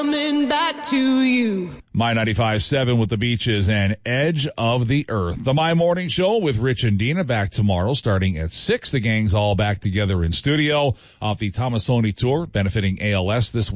Coming back to you. My 95.7 with the Beaches and Edge of the Earth. The My Morning Show with Rich and Dina back tomorrow starting at 6. The gang's all back together in studio off the Tomasoni Tour benefiting ALS this week.